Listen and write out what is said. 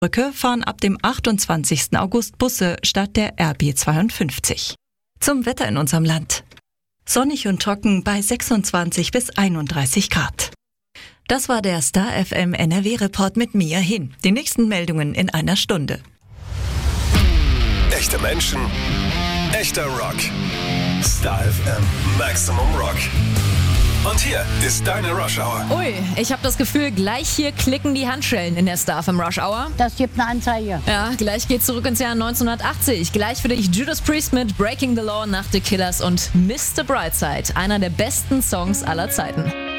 Brücke fahren ab dem 28. August Busse statt der RB 52. Zum Wetter in unserem Land. Sonnig und trocken bei 26 bis 31 Grad. Das war der Star FM NRW-Report mit Mia Hin. Die nächsten Meldungen in einer Stunde. Echte Menschen, echter Rock. Star FM Maximum Rock. Und hier ist deine Rush Hour. Ui, ich habe das Gefühl, gleich hier klicken die Handschellen in der Star FM Rush Hour. Das gibt eine Anzeige. Ja, gleich geht's zurück ins Jahr 1980. Gleich für dich Judas Priest mit Breaking the Law nach The Killers und Mr. Brightside, einer der besten Songs aller Zeiten.